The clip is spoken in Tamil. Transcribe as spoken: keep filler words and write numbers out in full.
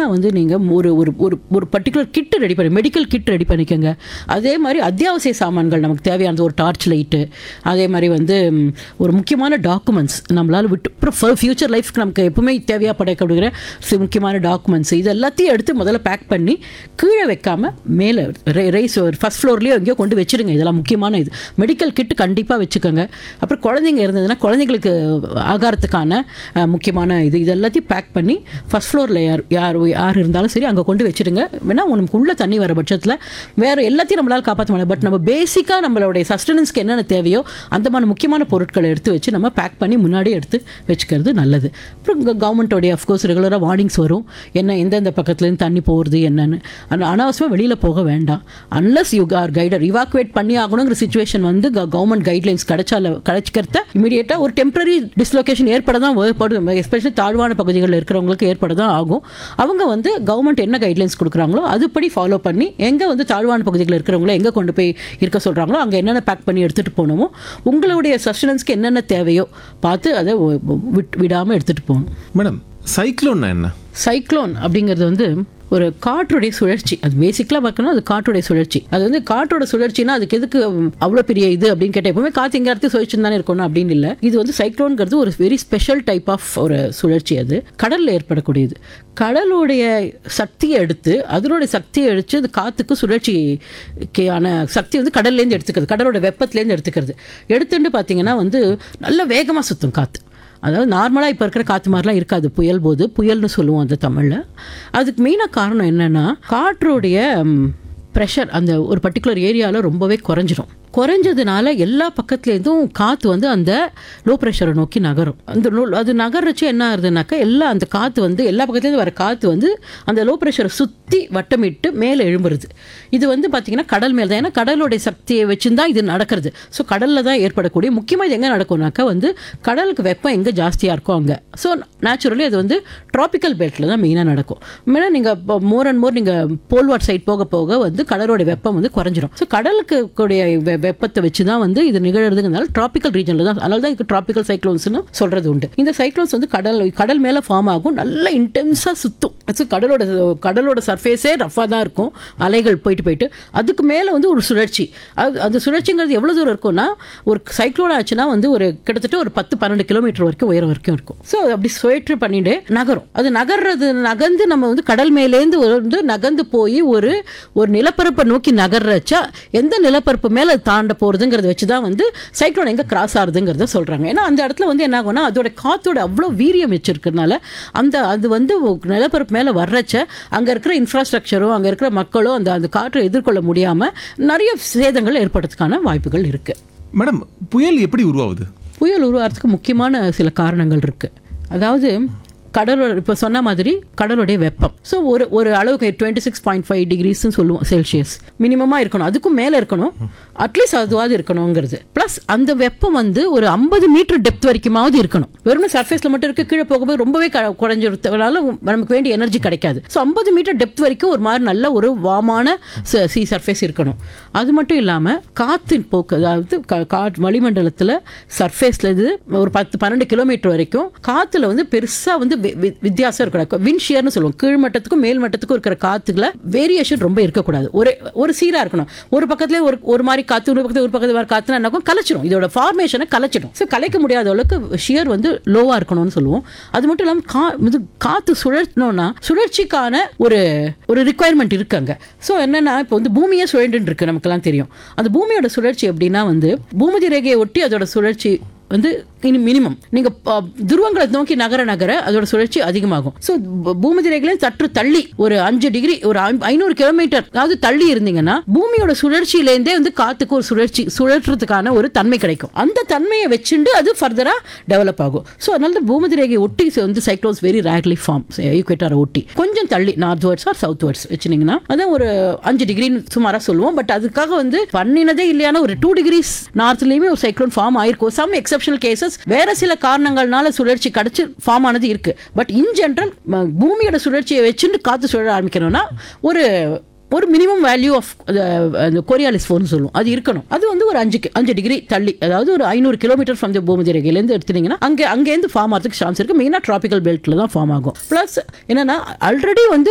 மெயினாக வந்து நீங்கள் ஒரு ஒரு ஒரு ஒரு பர்டிகுலர் கிட்டு ரெடி பண்ணி மெடிக்கல் கிட் ரெடி பண்ணிக்கோங்க. அதே மாதிரி அத்தியாவசிய சாமான்கள் நமக்கு தேவையானது ஒரு டார்ச் லைட்டு, அதே மாதிரி வந்து ஒரு முக்கியமான டாக்குமெண்ட்ஸ் நம்மளால் விட்டு அப்புறம் ஃபியூச்சர் லைஃப்க்கு நமக்கு எப்பவுமே தேவையாக படைக்கப்படுகிற முக்கியமான டாக்குமெண்ட்ஸ் இது எல்லாத்தையும் எடுத்து முதல்ல பேக் பண்ணி கீழே வைக்காமல் மேலே ரைஸ் ஃபஸ்ட் ஃப்ளோர்லேயே எங்கேயோ கொண்டு வச்சுருங்க. இதெல்லாம் முக்கியமான இது. மெடிக்கல் கிட்டு கண்டிப்பாக வச்சுக்கோங்க. அப்புறம் குழந்தைங்க இருந்ததுன்னா குழந்தைங்களுக்கு ஆகாரத்துக்கான முக்கியமான இது இது எல்லாத்தையும் பேக் பண்ணி ஃபஸ்ட் ஃப்ளோரில் யார் யார் யார் இருந்தாலும் சரி அங்கே கொண்டு வச்சுடுங்க. வேணால் உனக்கு உள்ள தண்ணி வர பட்சத்தில் வேறு எல்லாத்தையும் நம்மளால் காப்பாற்ற முடியாது. பட் நம்ம பேசிக்காக நம்மளுடைய சஸ்டனன்ஸ்க்கு என்னென்ன தேவையோ அந்த மாதிரி முக்கியமான பொருட்களை எடுத்து வச்சு நம்ம பேக் பண்ணி முன்னாடியே எடுத்து வச்சுக்கிறது நல்லது. அப்புறம் இங்கே கவர்மெண்ட்டோடைய அஃப்கோர்ஸ் ரெகுலராக வார்னிங்ஸ் வரும், என்ன எந்தெந்த பக்கத்துலேருந்து தண்ணி போகிறது என்னென்னு. ஆனால் அனாவசியமாக வெளியில் போக வேண்டாம். அன்லஸ் யூ ஆர் கைடர் இவாக்குவேட் பண்ணி ஆகணுங்கிற சுச்சுவேஷன் வந்து கவர்மெண்ட் கைட்லைன்ஸ் கிடைச்சால கிடைச்சிக்கிறத இமீடியட்டாக ஒரு டெம்பரரி டிஸ்லொகேஷன் ஏற்பட தான் ஏற்படும். எஸ்பெஷலி தாழ்வான பகுதிகளில் இருக்கிறவங்களுக்கு ஏற்பட தான் ஆகும். அவங்க வந்து கவர்மெண்ட் என்ன கைட்லைன்ஸ் கொடுக்குறாங்களோ அதுபடி ஃபாலோ பண்ணி எங்கே வந்து தாழ்வான பகுதிகளில் இருக்கிறவங்கள எங்கே கொண்டு போய் இருக்க சொல்கிறாங்களோ அங்கே என்னென்ன பேக் பண்ணி எடுத்துகிட்டு போகணுமோ உங்களுடைய சஸ்டனன்ஸ்க்கு என்னென்ன தேவையோ பார்த்து அதை விட் விடாமல் எடுத்துகிட்டு போகணும். மேடம், சைக்ளோன் என்ன? சைக்ளோன் அப்படிங்கிறது வந்து ஒரு காற்றுடைய சுழற்சி. அது பேசிக்கலாக பார்க்கணும், அது காற்றுடைய சுழற்சி. அது வந்து காற்றோட சுழற்சினா அதுக்கு எதுக்கு அவ்வளோ பெரிய இது அப்படின்னு கேட்டால் எப்பவுமே காற்று எங்கே இடத்து சுழற்சி தானே இருக்கணும் அப்படின்னு இல்லை. இது வந்து சைக்ளோன்கிறது ஒரு வெரி ஸ்பெஷல் டைப் ஆஃப் ஒரு சுழற்சி. அது கடலில் ஏற்படக்கூடியது. கடலுடைய சக்தியை எடுத்து அதனுடைய சக்தியை எடுத்து அது காற்றுக்கு சுழற்சிக்கான சக்தி வந்து கடல்லேருந்து எடுத்துக்கிறது, கடலோட வெப்பத்துலேருந்து எடுத்துக்கிறது. எடுத்துட்டு பார்த்தீங்கன்னா வந்து நல்ல வேகமாக சுற்றும் காற்று. அதாவது நார்மலாக இப்போ இருக்கிற காற்று மாதிரிலாம் இருக்காது. புயல் போது புயல்னு சொல்லுவோம் அந்த தமிழில். அதுக்கு மெயினாக காரணம் என்னென்னா காற்றுடைய ப்ரெஷர் அந்த ஒரு பர்டிகுலர் ஏரியாவில் ரொம்பவே குறைஞ்சிடும். குறைஞ்சதுனால எல்லா பக்கத்துலேருந்தும் காற்று வந்து அந்த லோ ப்ரெஷரை நோக்கி நகரும். அந்த அது நகர்றச்சு என்ன ஆகுதுனாக்கா எல்லா அந்த காற்று வந்து எல்லா பக்கத்துலேருந்து வர காற்று வந்து அந்த லோ ப்ரெஷரை சுற்றி வட்டமிட்டு மேலே எழும்புறது. இது வந்து பார்த்திங்கன்னா கடல் மேலே தான். ஏன்னா கடலுடைய சக்தியை வச்சுருந்தான் இது நடக்கிறது. ஸோ கடலில் தான் ஏற்படக்கூடிய முக்கியமாக இது எங்கே நடக்கும்னாக்கா வந்து கடலுக்கு வெப்பம் எங்கே ஜாஸ்தியாக இருக்கும் அங்கே. ஸோ நேச்சுரலி அது வந்து ட்ராபிக்கல் பெல்ட்டில் தான் மெயினாக நடக்கும். மெயினாக நீங்கள் மோர் அண்ட் மோர் நீங்கள் போல்வாட் சைட் போக போக வந்து கடலோடைய வெப்பம் வந்து குறைஞ்சிரும். ஸோ கடலுக்கு கூடிய வெப்பத்தை வச்சு தான் வந்து இது நிகழறதுங்கிறதுனால ட்ராபிக்கல் ரீஜனில் தான், அதனால தான் இதுக்கு ட்ராபிக்கல் சைக்ளோன்ஸ்னு சொல்கிறது உண்டு. இந்த சைக்ளோன்ஸ் வந்து கடல் கடல் மேலே ஃபார்ம் ஆகும், நல்லா இன்டென்ஸாக சுற்றும். ஸோ கடலோட கடலோட சர்ஃபேஸே ரஃபாக தான் இருக்கும், அலைகள் போயிட்டு போயிட்டு அதுக்கு மேலே வந்து ஒரு சுழற்சி. அது அந்த சுழற்சிங்கிறது எவ்வளோ தூரம் இருக்கும்னா ஒரு சைக்ளோன் ஆச்சுன்னா வந்து ஒரு கிட்டத்தட்ட ஒரு பத்து பன்னெண்டு கிலோமீட்டர் வரைக்கும் உயரம் வரைக்கும் இருக்கும். ஸோ அப்படி சுழற்று பண்ணிட்டு நகரும். அது நகர்றது நகர்ந்து நம்ம வந்து கடல் மேலேருந்து வந்து நகர்ந்து போய் ஒரு ஒரு நிலப்பரப்பை நோக்கி நகர்றச்சா எந்த நிலப்பரப்பு மேலே தாண்ட போகிறதுங்கிறத வச்சு தான் வந்து சைக்ளோன் எங்கே கிராஸ் ஆகுதுங்கிறத சொல்கிறாங்க. ஏன்னா அந்த இடத்துல வந்து என்ன ஆகும்னா அதோட காற்றோட அவ்வளோ வீரியம் வச்சிருக்கிறதுனால அந்த அது வந்து நிலப்பரப்பு மேலே வர்றச்ச அங்கே இருக்கிற இன்ஃப்ராஸ்ட்ரக்சரும் அங்கே இருக்கிற மக்களும் அந்த அந்த காற்றை எதிர்கொள்ள முடியாமல் நிறைய சேதங்கள் ஏற்படுறதுக்கான வாய்ப்புகள் இருக்குது. மேடம், புயல் எப்படி உருவாகுது? புயல் உருவாகிறதுக்கு முக்கியமான சில காரணங்கள் இருக்குது. அதாவது கடலோட இப்போ சொன்ன மாதிரி கடலுடைய வெப்பம். ஸோ ஒரு ஒரு அளவுக்கு டுவெண்ட்டி சிக்ஸ் பாயிண்ட் ஃபைவ் டிகிரிஸ்ன்னு சொல்லுவோம் செல்சியஸ் மினிமமாக இருக்கணும். அதுக்கும் மேலே இருக்கணும், அட்லீஸ்ட் அதுவாது இருக்கணுங்கிறது. ப்ளஸ் அந்த வெப்பம் வந்து ஒரு ஐம்பது மீட்டர் டெப்த் வரைக்குமாவது இருக்கணும். வெறும் சர்ஃபேஸில் மட்டும் இருக்க கீழே போகும்போது ரொம்பவே குறைஞ்சிருந்தனால நமக்கு வேண்டிய எனர்ஜி கிடைக்காது. ஸோ ஐம்பது மீட்டர் டெப்த் வரைக்கும் ஒரு மாதிரி நல்ல ஒரு வாமான சி சர்ஃபேஸ் இருக்கணும். அது மட்டும் இல்லாமல் காற்றின் போக்கு, அதாவது காற்று வளிமண்டலத்தில் சர்ஃபேஸில் இது ஒரு பத்து பன்னெண்டு கிலோமீட்டர் வரைக்கும் காற்றுல வந்து பெருசாக வந்து வித்தியாசம் இருக்கக்கூடாது. விண்ட் ஷியர்னு சொல்லுவோம். கீழ்மட்டத்துக்கும் மேல் மட்டத்துக்கும் இருக்கிற காற்றுல வேரியேஷன் ரொம்ப இருக்கக்கூடாது. ஒரு ஒரு சீராக இருக்கணும். ஒரு பக்கத்துல ஒரு ஒரு மாதிரி காற்று, ஒரு பக்கத்தில் ஒரு பக்கத்தில் காற்றுனா என்ன கலைச்சிடும், இதோட ஃபார்மேஷனை கலைச்சிடும். ஸோ கலைக்க முடியாத அளவுக்கு ஷியர் வந்து லோவாக இருக்கணும்னு சொல்லுவோம். அது மட்டும் இல்லாமல் கா இது காற்று சுழற்றணும்னா சுழற்சிக்கான ஒரு ஒரு ரிக்குவயர்மெண்ட் இருக்கு அங்கே. ஸோ என்னன்னா இப்போ வந்து பூமியே சுழன்று இருக்கு, நமக்கெல்லாம் தெரியும். அந்த பூமியோட சுழற்சி எப்படின்னா வந்து பூமதி ரேகையை ஒட்டி அதோட சுழற்சி வந்து மினிமம். நீங்க துருவங்களை நோக்கி நகர நகர அதோட சுழற்சி அதிகமாகும். ஸோ பூமதி ரேகையில சற்று தள்ளி ஒரு அஞ்சு டிகிரி ஒரு ஐநூறு கிலோமீட்டர் அதாவது தள்ளி இருந்தீங்கன்னா பூமியோட சுழற்சியிலேருந்தே வந்து காத்துக்கு ஒரு சுழற்சி சுழற்றுறதுக்கான ஒரு தன்மை கிடைக்கும். அந்த தன்மையை வச்சுட்டு அது ஃபர்தரா டெவலப் ஆகும். ஸோ அதனால பூமதி ரேகையை ஒட்டி வந்து சைக்ளோன்ஸ் வெரி ரேர்லி ஃபார்ம். ஈக்குவேட்டரை ஒட்டி கொஞ்சம் தள்ளி north words R south words வச்சுனீங்கன்னா அதான் ஒரு அஞ்சு டிகிரின்னு சுமாராக சொல்லுவோம். பட் அதுக்காக வந்து பண்ணினதே இல்லையான ஒரு டூ டிகிரிஸ் நார்த்லயுமே ஒரு சைக்ளோன் ஃபார்ம் ஆயிருக்கும். சம் எக்ஸப்ஷனல் கேசஸ் வேற சில காரணங்கள்னால சுழற்சி கிடைச்சு ஃபார்ம் ஆனது இருக்கு. பட் இன் ஜெனரல் பூமியோட சுழற்சியை வச்சுட்டு காத்து சுழற ஆரம்பிக்கணும்னா ஒரு ஒரு minimum value of Coriolis phone சொல்லுவோம், அது இருக்கணும். அது வந்து ஒரு அஞ்சு அஞ்சு டிகிரி தள்ளி, அதாவது ஒரு ஐநூறு கிலோமீட்டர் ஃப்ரம் த பூமதி ரேகையிலேருந்து எடுத்துட்டீங்கன்னா அங்கே அங்கேருந்து ஃபார்ம் ஆகிறதுக்கு சான்ஸ் இருக்கு. மெயினாக ட்ராபிக்கல் பெல்ட்டில் தான் ஃபார்ம் ஆகும். ப்ளஸ் என்னன்னா ஆல்ரெடி வந்து